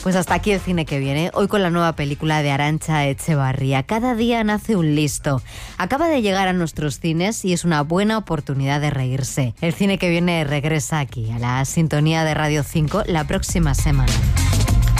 Pues hasta aquí el cine que viene, hoy con la nueva película de Arantxa Echevarría. Cada día nace un listo. Acaba de llegar a nuestros cines y es una buena oportunidad de reírse. El cine que viene regresa aquí, a la sintonía de Radio 5, la próxima semana.